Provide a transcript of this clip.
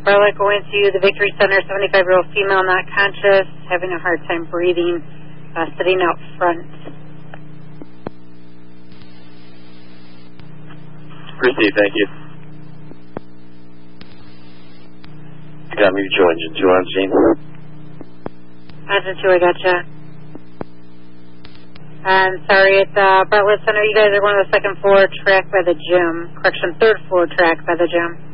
Bartlett going to the Victory Center, 75-year-old female, not conscious, having a hard time breathing, sitting out front. Received, thank you. Got me, Joe Engine 2 on scene. Engine 2, I gotcha. I'm sorry, at the Bartlett Center, you guys are going to the second floor track by the gym. Correction, third floor track by the gym.